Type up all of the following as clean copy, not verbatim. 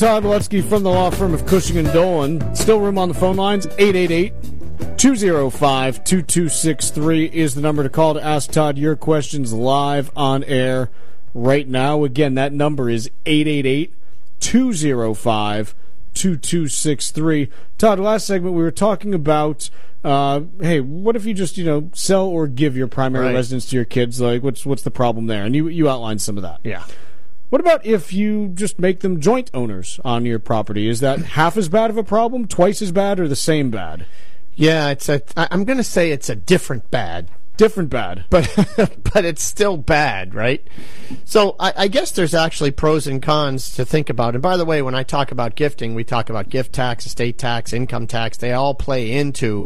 Todd Lutzke from the law firm of Cushing & Dolan. Still room on the phone lines. 888-205-2263 is the number to call to ask Todd your questions live on air right now. Again, that number is 888-205-2263. Todd, last segment we were talking about, hey, what if you just, sell or give your primary residence to your kids? Like, what's the problem there? And you outlined some of that. Yeah. What about if you just make them joint owners on your property? Is that half as bad of a problem, twice as bad, or the same bad? Yeah, I'm going to say it's a different bad. Different bad. But it's still bad, right? So I guess there's actually pros and cons to think about. And by the way, when I talk about gifting, we talk about gift tax, estate tax, income tax. They all play into.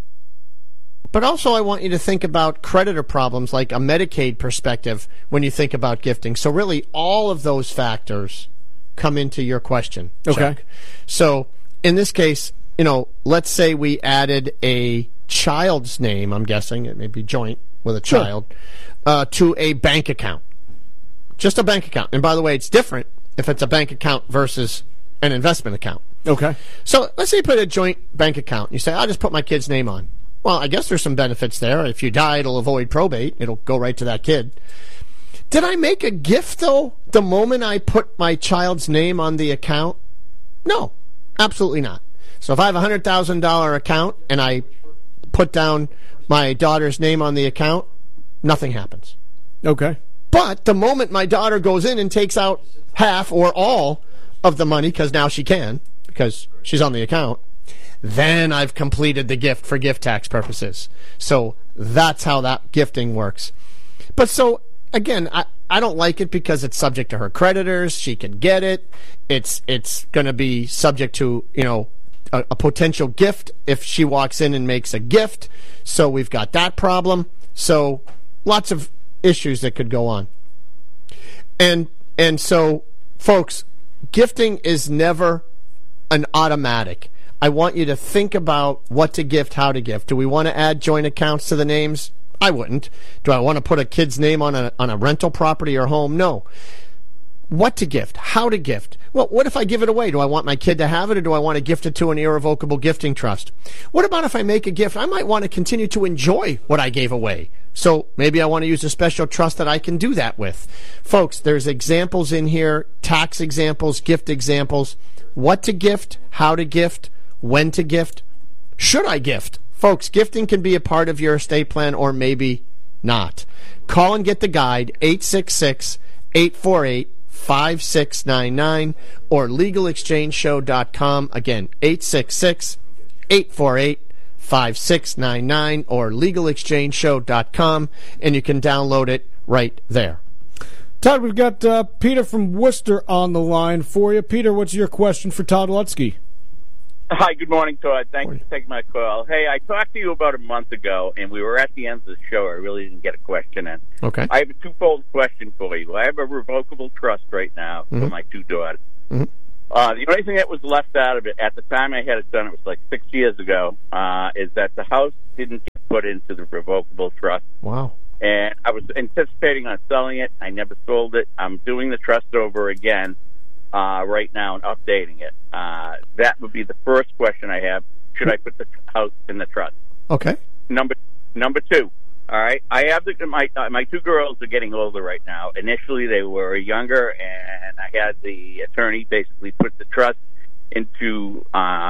But also I want you to think about creditor problems like a Medicaid perspective when you think about gifting. So really all of those factors come into your question. Okay. Chuck. So in this case, let's say we added a child's name, I'm guessing, it may be joint with a child, to a bank account. Just a bank account. And by the way, it's different if it's a bank account versus an investment account. Okay. So let's say you put a joint bank account. You say, I'll just put my kid's name on. Well, I guess there's some benefits there. If you die, it'll avoid probate. It'll go right to that kid. Did I make a gift, though, the moment I put my child's name on the account? No, absolutely not. So if I have a $100,000 account and I put down my daughter's name on the account, nothing happens. Okay. But the moment my daughter goes in and takes out half or all of the money, because now she can, because she's on the account, then I've completed the gift for gift tax purposes. So that's how that gifting works. But so, again, I don't like it because it's subject to her creditors. She can get it. It's going to be subject to, a potential gift if she walks in and makes a gift. So we've got that problem. So lots of issues that could go on. And so, folks, gifting is never an automatic. I want you to think about what to gift, how to gift. Do we want to add joint accounts to the names? I wouldn't. Do I want to put a kid's name on a rental property or home? No. What to gift, how to gift. Well, what if I give it away? Do I want my kid to have it, or do I want to gift it to an irrevocable gifting trust? What about if I make a gift? I might want to continue to enjoy what I gave away. So maybe I want to use a special trust that I can do that with. Folks, there's examples in here, tax examples, gift examples. What to gift, how to gift, when to gift, should I gift? Folks, gifting can be a part of your estate plan or maybe not. Call and get the guide, 866-848-5699 or legalexchangeshow.com. Again, 866-848-5699 or legalexchangeshow.com, and you can download it right there. Todd, we've got Peter from Worcester on the line for you. Peter, what's your question for Todd Lutzke? Hi, good morning, Todd. Thanks for taking my call. Hey, I talked to you about a month ago, and we were at the end of the show. I really didn't get a question in. Okay. I have a twofold question for you. I have a revocable trust right now for my two daughters. Mm-hmm. The only thing that was left out of it, at the time I had it done, it was like 6 years ago, is that the house didn't get put into the revocable trust. Wow. And I was anticipating on selling it. I never sold it. I'm doing the trust over again right now and updating it. That would be the first question I have. Should I put the house in the trust? Okay. Number two. All right. I have my two girls are getting older right now. Initially, they were younger, and I had the attorney basically put the trust into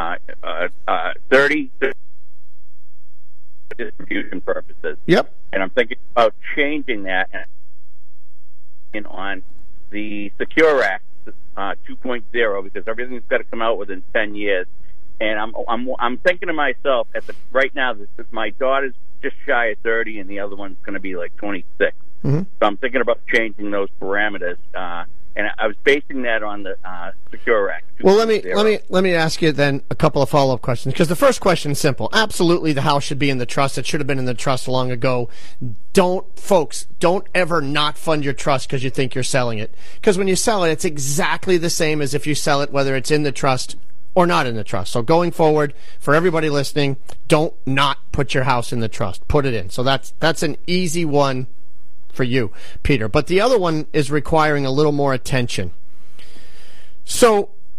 30 distribution purposes. Yep. And I'm thinking about changing that and on the Secure Act 2.0 because everything's got to come out within 10 years. And I'm thinking to myself right now that my daughter's just shy of 30 and the other one's going to be like 26. Mm-hmm. So I'm thinking about changing those parameters. And I was basing that on the Secure Act 2.0. Well, let me ask you then a couple of follow-up questions because the first question is simple. Absolutely, the house should be in the trust. It should have been in the trust long ago. Don't ever not fund your trust because you think you're selling it. Because when you sell it, it's exactly the same as if you sell it, whether it's in the trust or not in the trust. So going forward, for everybody listening, don't not put your house in the trust. Put it in. So that's an easy one for you, Peter. But the other one is requiring a little more attention. So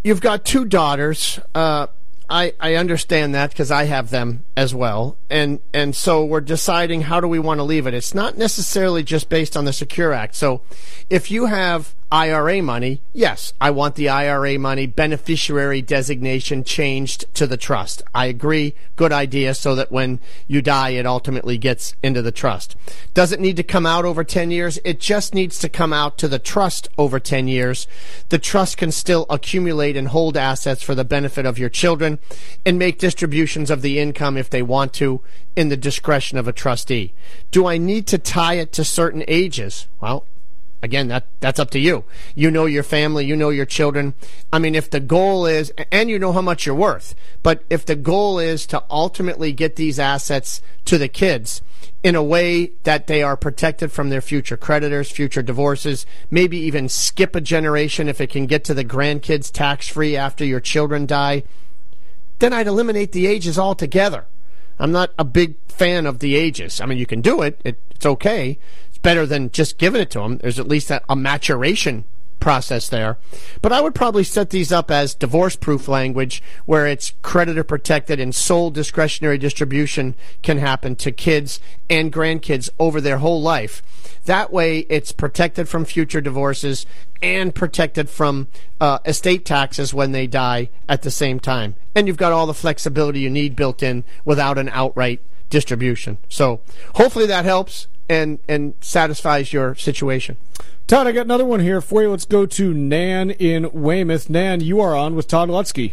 you've got two daughters. I understand that because I have them as well. And so we're deciding how do we want to leave it. It's not necessarily just based on the Secure Act. So if you have IRA money, yes, I want the IRA money beneficiary designation changed to the trust. I agree. Good idea, so that when you die, it ultimately gets into the trust. Does it need to come out over 10 years? It just needs to come out to the trust over 10 years. The trust can still accumulate and hold assets for the benefit of your children and make distributions of the income if they want to in the discretion of a trustee. Do I need to tie it to certain ages? Well, again, that's up to you. You know your family, you know your children. I mean, if the goal is, and you know how much you're worth, but if the goal is to ultimately get these assets to the kids in a way that they are protected from their future creditors, future divorces, maybe even skip a generation if it can get to the grandkids tax-free after your children die, then I'd eliminate the ages altogether. I'm not a big fan of the ages. I mean, you can do it. It's okay. Better than just giving it to them. There's at least a maturation process there. But I would probably set these up as divorce-proof language where it's creditor protected and sole discretionary distribution can happen to kids and grandkids over their whole life. That way it's protected from future divorces and protected from estate taxes when they die at the same time. And you've got all the flexibility you need built in without an outright distribution. So hopefully that helps and satisfies your situation. Todd, I got another one here for you. Let's go to Nan in Weymouth. Nan, you are on with Todd Lutzke.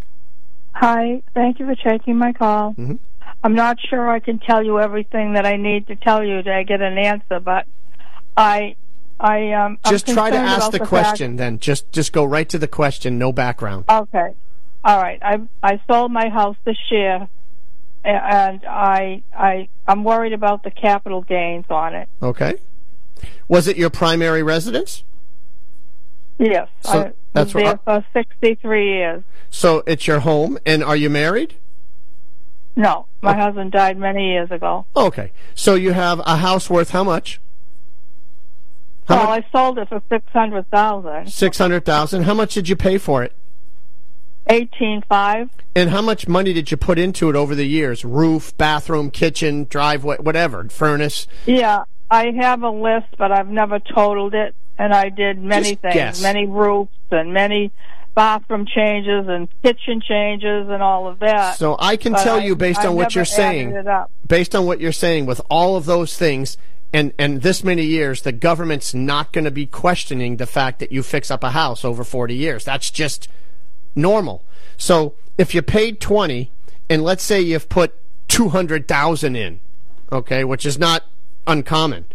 Hi, thank you for taking my call. Mm-hmm. I'm not sure I can tell you everything that I need to tell you to get an answer, but I'm just try to ask the question. Then just go right to the question, no background. Okay, all right. I sold my house this year, and I'm worried about the capital gains on it. Okay. Was it your primary residence? Yes. So I was there for 63 years. So it's your home, and are you married? No. My husband died many years ago. Okay. So you have a house worth how much? I sold it for $600,000. $600,000. How much did you pay for it? $18,500. And how much money did you put into it over the years? Roof, bathroom, kitchen, driveway, whatever, furnace? Yeah, I have a list, but I've never totaled it. And I did many things, guess. Many roofs and many bathroom changes and kitchen changes and all of that. So I can tell you based on what you're saying, based on what you're saying, with all of those things and this many years, the government's not going to be questioning the fact that you fix up a house over 40 years. That's just normal. So if you paid $20,000 and let's say you've put $200,000 in, okay, which is not uncommon.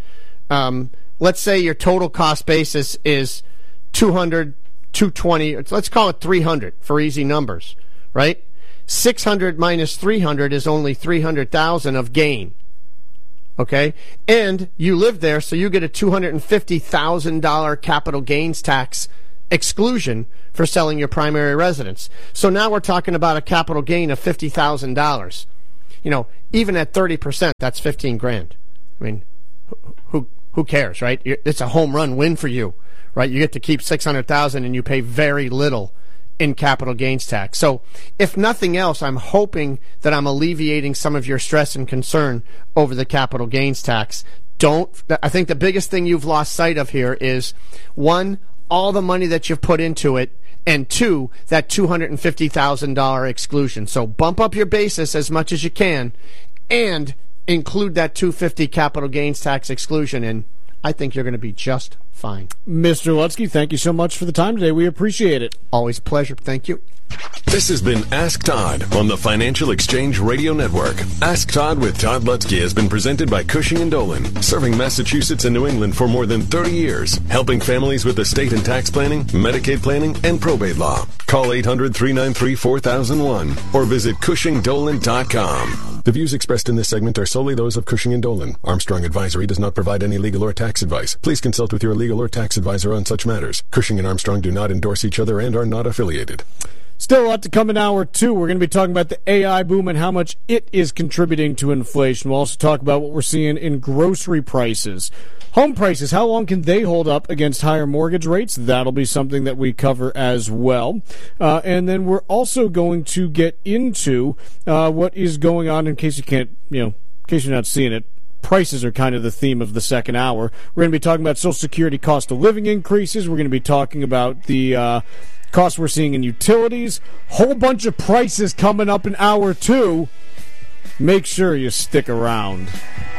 Let's say your total cost basis is $200, $220. Let's call it $300 for easy numbers, right? $600 minus $300 is only $300,000 of gain. Okay, and you live there, so you get a $250,000 capital gains tax exclusion for selling your primary residence. So now we're talking about a capital gain of $50,000. You know, even at 30%, that's $15,000. I mean, who cares, right? It's a home run win for you, right? You get to keep $600,000 and you pay very little in capital gains tax. So if nothing else, I'm hoping that I'm alleviating some of your stress and concern over the capital gains tax. I think the biggest thing you've lost sight of here is, one, all the money that you've put into it, and two, that $250,000 exclusion. So bump up your basis as much as you can and include that $250,000 capital gains tax exclusion, and I think you're going to be just fine. Mr. Lutzke, thank you so much for the time today. We appreciate it. Always a pleasure. Thank you. This has been Ask Todd on the Financial Exchange Radio Network. Ask Todd with Todd Lutzke has been presented by Cushing & Dolan, serving Massachusetts and New England for more than 30 years, helping families with estate and tax planning, Medicaid planning, and probate law. Call 800-393-4001 or visit CushingDolan.com. The views expressed in this segment are solely those of Cushing & Dolan. Armstrong Advisory does not provide any legal or tax advice. Please consult with your legal or tax advisor on such matters. Cushing & Armstrong do not endorse each other and are not affiliated. Still a lot to come in hour 2. We're going to be talking about the AI boom and how much it is contributing to inflation. We'll also talk about what we're seeing in grocery prices. Home prices, how long can they hold up against higher mortgage rates? That'll be something that we cover as well. And then we're also going to get into what is going on in case you can't, in case you're not seeing it. Prices are kind of the theme of the second hour. We're going to be talking about Social Security cost of living increases. We're going to be talking about the costs we're seeing in utilities. Whole bunch of prices coming up in hour 2. Make sure you stick around.